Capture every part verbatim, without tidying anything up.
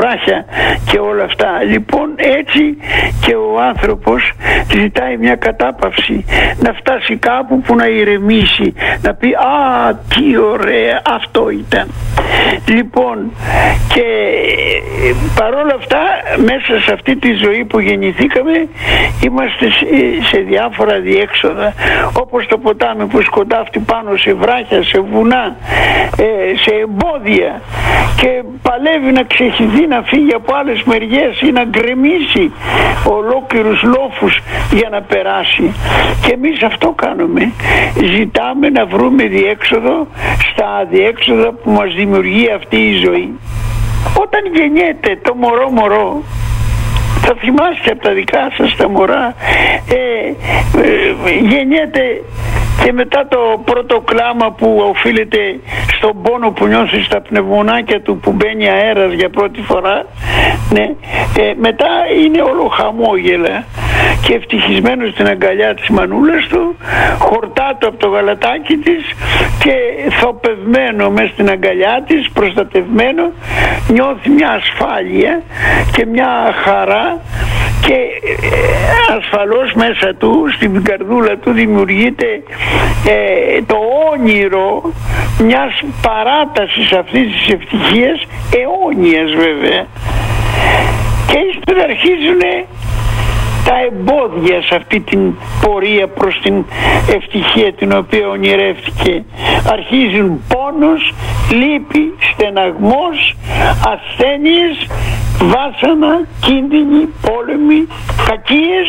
βράχια και όλα αυτά. Λοιπόν, έτσι και ο άνθρωπος ζητάει μια κατάπαυση, να φτάσει κάπου που να ηρεμήσει, να πει «Α, τι ωραία, αυτό ήταν». Λοιπόν, και παρόλα αυτά μέσα σε αυτή τη ζωή που γεννηθήκαμε είμαστε σε, σε διάφορα διέξοδα, όπως το ποτάμι που σκοντάφτει πάνω σε βράχια, σε βουνά, ε, σε εμπόδια και παλεύει να ξεχυθεί, να φύγει από άλλες μεριές ή να γκρεμίσει ολόκληρους λόφους για να περάσει. Και εμείς αυτό κάνουμε, ζητάμε να βρούμε διέξοδο στα αδιέξοδα που μας δημιουργεί αυτή η ζωή. Όταν γεννιέται το μωρό μωρό, θα θυμάστε από τα δικά σας τα μωρά, ε, ε, γεννιέται και μετά το πρώτο κλάμα που οφείλεται στον πόνο που νιώθει στα πνευμονάκια του που μπαίνει αέρας για πρώτη φορά, ναι, ε, μετά είναι όλο χαμόγελα και ευτυχισμένο στην αγκαλιά της μανούλας του, χορτάτο από το γαλατάκι της και θοπευμένο μες στην αγκαλιά της, προστατευμένο, νιώθει μια ασφάλεια και μια χαρά και ασφαλώς μέσα του, στην καρδούλα του δημιουργείται ε, το όνειρο μιας παράτασης αυτής της ευτυχίας, αιώνιας βέβαια. Και ύστερα αρχίζουν τα εμπόδια σε αυτή την πορεία προς την ευτυχία την οποία ονειρεύτηκε. Αρχίζουν πόνος, λύπη, στεναγμός, ασθένειες, βάσανα, κίνδυνοι, πόλεμοι, κακίες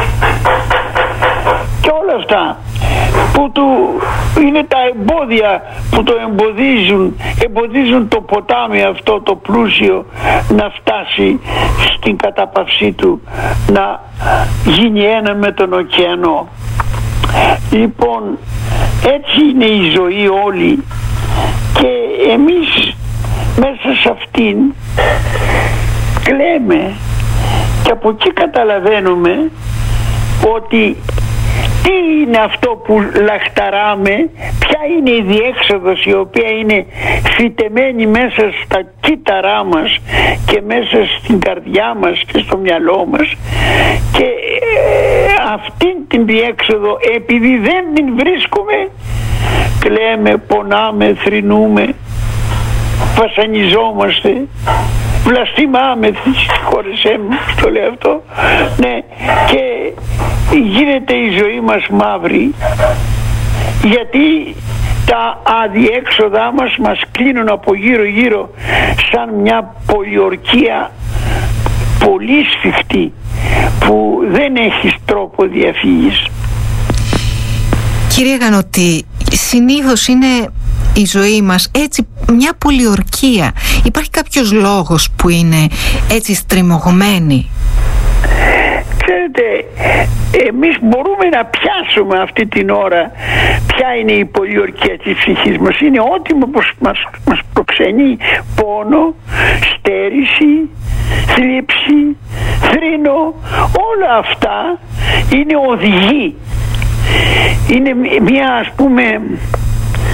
και όλα αυτά που του είναι τα εμπόδια που το εμποδίζουν, εμποδίζουν το ποτάμι αυτό το πλούσιο να φτάσει στην κατάπαυσή του, να γίνει ένα με τον ωκεανό. Λοιπόν, έτσι είναι η ζωή όλη και εμείς μέσα σε αυτήν κλαίμε και από εκεί καταλαβαίνουμε ότι τι είναι αυτό που λαχταράμε, ποια είναι η διέξοδος η οποία είναι φυτεμένη μέσα στα κύτταρά μας και μέσα στην καρδιά μας και στο μυαλό μας, και ε, αυτήν την διέξοδο επειδή δεν την βρίσκουμε κλαίμε, πονάμε, θρηνούμε, βασανιζόμαστε, βλαστημάμε, συγχώρεσέ μου το λέω αυτό, ναι, και γίνεται η ζωή μας μαύρη γιατί τα αδιέξοδά μας μας κλείνουν από γύρω γύρω σαν μια πολιορκία πολύ σφιχτή που δεν έχει τρόπο διαφύγης. Κύριε Γανωτή, συνήθως είναι η ζωή μας έτσι μια πολιορκία. Υπάρχει κάποιος λόγος που είναι έτσι στριμωγμένη? Ξέρετε, εμείς μπορούμε να πιάσουμε αυτή την ώρα ποια είναι η πολιορκία της ψυχής μας. Είναι ό,τι μας, μας προξενεί πόνο, στέρηση, θλίψη, θρήνο, όλα αυτά είναι οδηγοί. Είναι μια, ας πούμε,